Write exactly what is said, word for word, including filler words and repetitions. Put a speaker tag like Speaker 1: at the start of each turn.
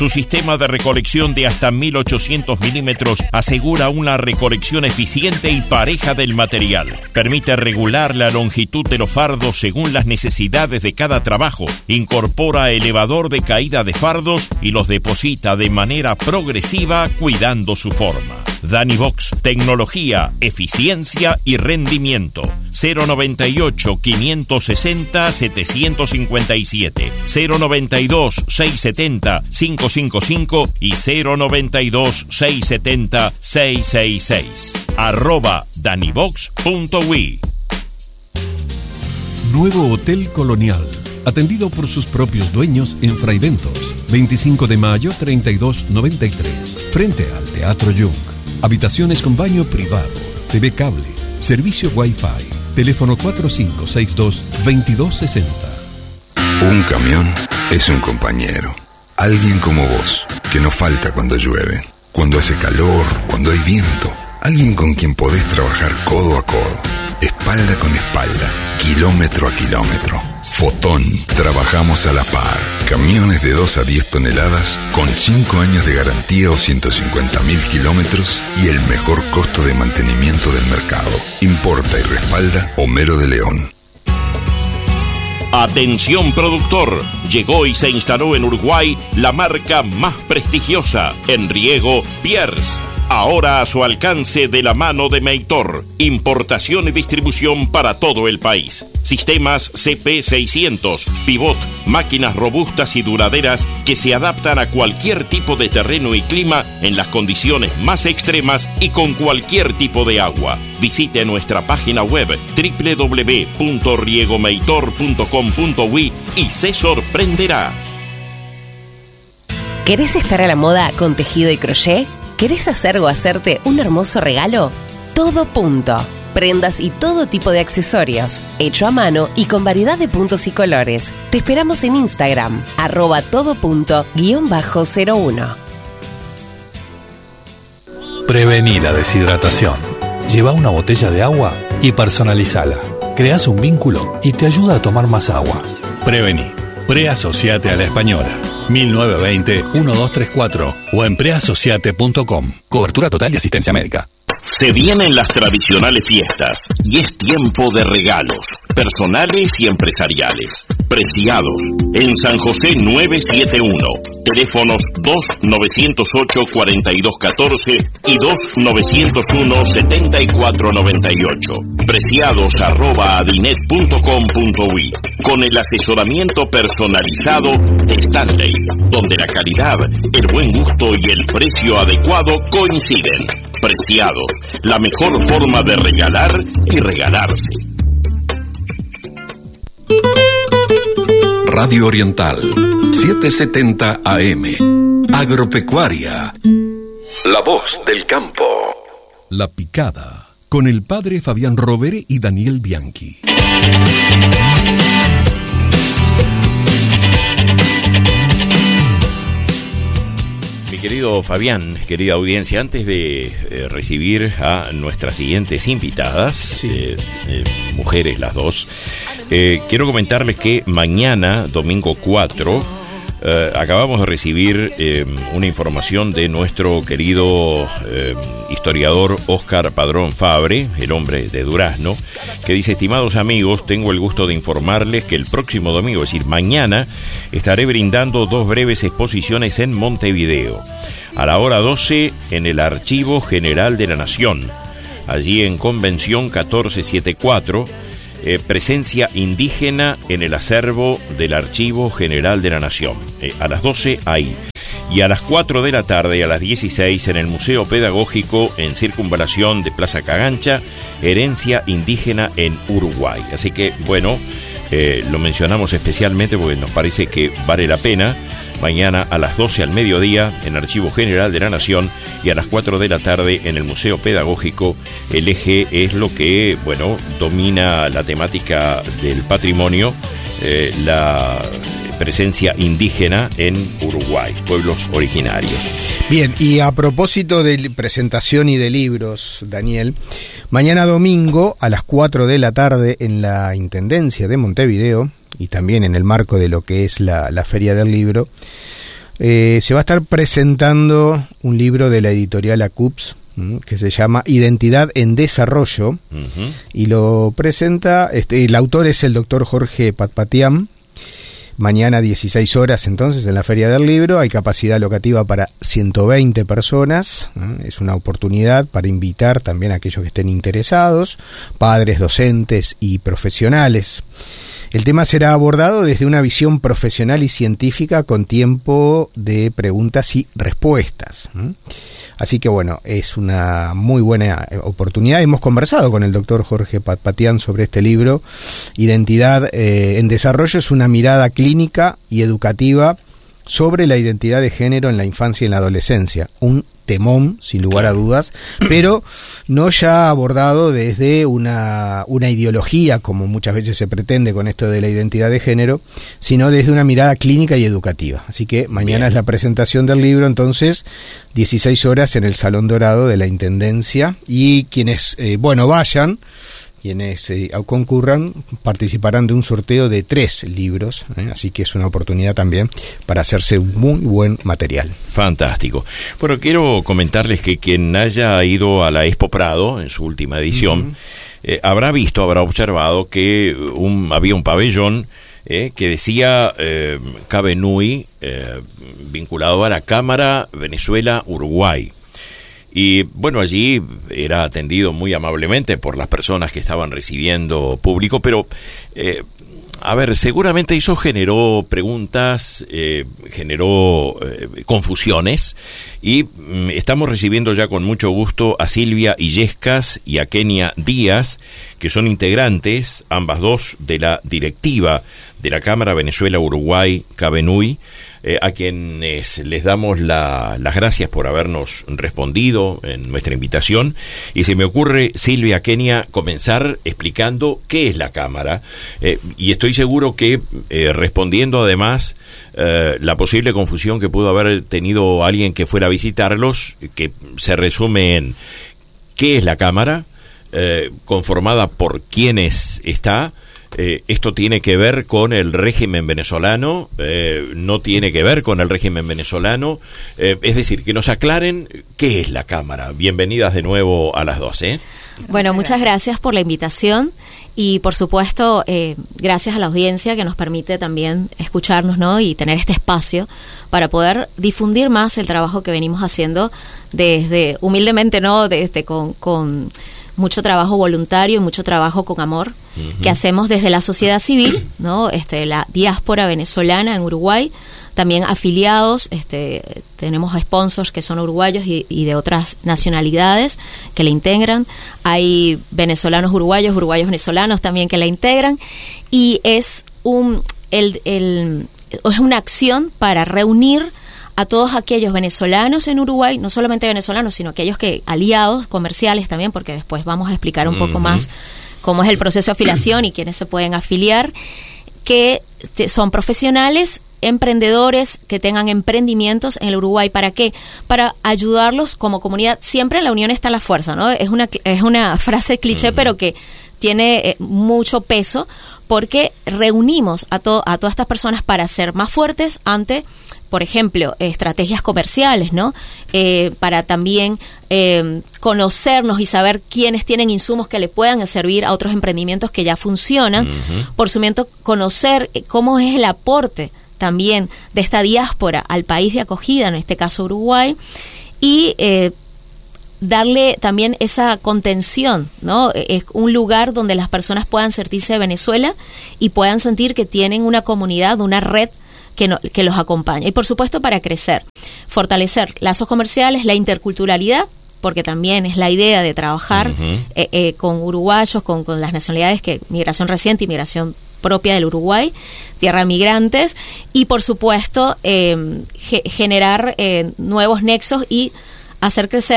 Speaker 1: Su sistema de recolección de hasta mil ochocientos milímetros asegura una recolección eficiente y pareja del material. Permite regular la longitud de los fardos según las necesidades de cada trabajo. Incorpora elevador de caída de fardos y los deposita de manera progresiva cuidando su forma. Danivox, tecnología, eficiencia y rendimiento. cero noventa y ocho, quinientos sesenta, setecientos cincuenta y siete, cero noventa y dos, seiscientos setenta, quinientos cincuenta y cinco y cero noventa y dos, seiscientos setenta, seiscientos sesenta y seis. Arroba danivox punto ui.
Speaker 2: Nuevo Hotel Colonial, atendido por sus propios dueños en Fraiventos, veinticinco de mayo treinta y dos noventa y tres, frente al Teatro Jung. Habitaciones con baño privado, T V cable, servicio Wi-Fi, teléfono cuatro cinco seis dos, veintidós sesenta.
Speaker 3: Un camión es un compañero, alguien como vos, que no falta cuando llueve, cuando hace calor, cuando hay viento, alguien con quien podés trabajar codo a codo, espalda con espalda, kilómetro a kilómetro. Fotón, trabajamos a la par. Camiones de dos a diez toneladas con cinco años de garantía o ciento cincuenta mil kilómetros y el mejor costo de mantenimiento del mercado. Importa y respalda Homero de León.
Speaker 1: Atención productor, llegó y se instaló en Uruguay la marca más prestigiosa en riego, Pierce. Ahora a su alcance de la mano de Meitor. Importación y distribución para todo el país. Sistemas C P seiscientos, pivot, máquinas robustas y duraderas que se adaptan a cualquier tipo de terreno y clima en las condiciones más extremas y con cualquier tipo de agua. Visite nuestra página web doble u doble u doble u punto riegomeitor punto com punto ui y se sorprenderá.
Speaker 4: ¿Querés estar a la moda con tejido y crochet? ¿Querés hacer o hacerte un hermoso regalo? Todo Punto. Prendas y todo tipo de accesorios, hecho a mano y con variedad de puntos y colores. Te esperamos en Instagram, arroba todo punto guión bajo cero uno.
Speaker 5: Prevení la deshidratación. Lleva una botella de agua y personalizala. Creás un vínculo y te ayuda a tomar más agua. Prevení. Preasociate a la Española. mil novecientos veinte, doce treinta y cuatro o en preasociate punto com. Cobertura total y asistencia médica.
Speaker 1: Se vienen las tradicionales fiestas y es tiempo de regalos, personales y empresariales. Preciados, en San José novecientos setenta y uno, teléfonos dos nueve cero ocho, cuatro dos uno cuatro y dos nueve cero uno, siete cuatro nueve ocho. Preciados arroba adinet punto com punto ui, con el asesoramiento personalizado de Stanley, donde la calidad, el buen gusto y el precio adecuado coinciden. Preciados, la mejor forma de regalar y regalarse.
Speaker 2: Radio Oriental, setecientos setenta A M. Agropecuaria.
Speaker 3: La voz del campo.
Speaker 2: La Picada, con el padre Fabián Rovere y Daniel Bianchi.
Speaker 1: Mi querido Fabián, querida audiencia, antes de eh, recibir a nuestras siguientes invitadas, sí. eh, eh, mujeres las dos, eh, quiero comentarles que mañana, domingo cuatro, eh, acabamos de recibir eh, una información de nuestro querido eh, historiador Óscar Padrón Fabre, el hombre de Durazno, que dice: estimados amigos, tengo el gusto de informarles que el próximo domingo, es decir, mañana, estaré brindando dos breves exposiciones en Montevideo. A la hora doce en el Archivo General de la Nación, allí en Convención catorce setenta y cuatro, eh, presencia indígena en el acervo del Archivo General de la Nación. Eh, a las doce ahí. Y a las cuatro de la tarde y a las dieciséis en el Museo Pedagógico en Circunvalación de Plaza Cagancha, Herencia Indígena en Uruguay. Así que, bueno, eh, lo mencionamos especialmente porque nos parece que vale la pena. Mañana a las doce al mediodía en Archivo General de la Nación y a las cuatro de la tarde en el Museo Pedagógico. El eje es lo que, bueno, domina la temática del patrimonio, eh, la presencia indígena en Uruguay, pueblos originarios.
Speaker 6: Bien, y a propósito de presentación y de libros, Daniel, mañana domingo a las cuatro de la tarde en la Intendencia de Montevideo, y también en el marco de lo que es la, la Feria del Libro, Eh, se va a estar presentando un libro de la editorial ACUPS que se llama Identidad en Desarrollo, uh-huh. y lo presenta, este, el autor es el doctor Jorge Patpatian. Mañana dieciséis horas entonces en la Feria del Libro, hay capacidad locativa para ciento veinte personas, ¿eh? Es una oportunidad para invitar también a aquellos que estén interesados, padres, docentes y profesionales. El tema será abordado desde una visión profesional y científica con tiempo de preguntas y respuestas. Así que bueno, es una muy buena oportunidad. Hemos conversado con el doctor Jorge Patpatian sobre este libro. Identidad eh, en Desarrollo es una mirada clínica y educativa sobre la identidad de género en la infancia y en la adolescencia. Un temón, sin lugar a dudas, pero no ya abordado desde una, una ideología, como muchas veces se pretende con esto de la identidad de género, sino desde una mirada clínica y educativa. Así que mañana Bien. Es la presentación del libro, entonces, dieciséis horas en el Salón Dorado de la Intendencia, y quienes, eh, bueno, vayan, quienes eh, concurran, participarán de un sorteo de tres libros, ¿eh? Así que es una oportunidad también para hacerse un muy buen material.
Speaker 1: Fantástico. Bueno, quiero comentarles que quien haya ido a la Expo Prado en su última edición, uh-huh. eh, habrá visto, habrá observado que un, había un pabellón eh, que decía eh, Cabenui, eh, vinculado a la Cámara Venezuela-Uruguay. Y bueno, allí era atendido muy amablemente por las personas que estaban recibiendo público, pero eh, a ver, seguramente eso generó preguntas, eh, generó eh, confusiones, y mm, estamos recibiendo ya con mucho gusto a Silvia Illescas y a Kenia Díaz, que son integrantes, ambas dos, de la directiva de la Cámara Venezuela-Uruguay Cabenui, eh, a quienes les damos la, las gracias por habernos respondido en nuestra invitación. Y se me ocurre, Silvia, Kenia, comenzar explicando qué es la Cámara, eh, y estoy seguro que eh, respondiendo además eh, la posible confusión que pudo haber tenido alguien que fuera a visitarlos, que se resume en qué es la Cámara, eh, conformada por quiénes está. Eh, esto tiene que ver con el régimen venezolano, eh, no tiene que ver con el régimen venezolano, eh, es decir, que nos aclaren qué es la Cámara. Bienvenidas de nuevo a las dos, ¿eh?
Speaker 7: Bueno, muchas gracias por la invitación y por supuesto eh, gracias a la audiencia que nos permite también escucharnos, ¿no? Y tener este espacio para poder difundir más el trabajo que venimos haciendo desde, humildemente, ¿no? Desde con... con mucho trabajo voluntario y mucho trabajo con amor, uh-huh. que hacemos desde la sociedad civil, ¿no? Este, la diáspora venezolana en Uruguay, también afiliados, este, tenemos sponsors que son uruguayos y, y de otras nacionalidades que la integran, hay venezolanos uruguayos, uruguayos venezolanos también que la integran, y es un el, el, es una acción para reunir a todos aquellos venezolanos en Uruguay, no solamente venezolanos, sino aquellos que aliados comerciales también, porque después vamos a explicar un poco uh-huh. más cómo es el proceso de afiliación y quiénes se pueden afiliar, que te, son profesionales, emprendedores que tengan emprendimientos en el Uruguay. ¿Para qué? Para ayudarlos como comunidad. Siempre en la unión está la fuerza, ¿no? Es una, es una frase cliché, uh-huh. pero que tiene eh, mucho peso, porque reunimos a, to, a todas estas personas para ser más fuertes ante, por ejemplo, estrategias comerciales, ¿no? Eh, para también eh, conocernos y saber quiénes tienen insumos que le puedan servir a otros emprendimientos que ya funcionan. Uh-huh. Por supuesto, conocer cómo es el aporte también de esta diáspora al país de acogida, en este caso Uruguay, y eh, darle también esa contención, ¿no? Es un lugar donde las personas puedan sentirse de Venezuela y puedan sentir que tienen una comunidad, una red que, no, que los acompaña. Y por supuesto para crecer, fortalecer lazos comerciales, la interculturalidad, porque también es la idea de trabajar uh-huh. eh, eh, con uruguayos, con, con las nacionalidades, que migración reciente y migración propia del Uruguay, tierra de migrantes, y por supuesto eh, ge- generar eh, nuevos nexos y hacer crecer